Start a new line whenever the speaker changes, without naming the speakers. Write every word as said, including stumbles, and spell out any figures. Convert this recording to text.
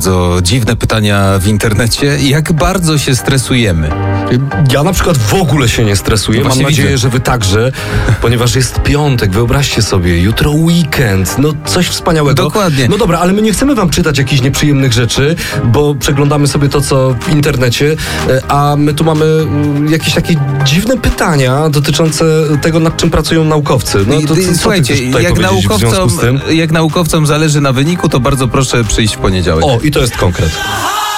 bardzo dziwne pytania w internecie. Jak bardzo się stresujemy?
Ja na przykład w ogóle się nie stresuję.
No
Mam nadzieję,
widzę.
że wy także, ponieważ jest piątek, wyobraźcie sobie, jutro weekend, no coś wspaniałego.
Dokładnie.
No dobra, ale my nie chcemy wam czytać jakichś nieprzyjemnych rzeczy, bo przeglądamy sobie to, co w internecie, a my tu mamy jakieś takie dziwne pytania dotyczące tego, nad czym pracują naukowcy. No to, co,
Słuchajcie,
co ty chcesz
jak
tutaj powiedzieć w związku
naukowcom,
z tym?
jak naukowcom zależy na wyniku, to bardzo proszę przyjść w poniedziałek.
O, i to jest konkret.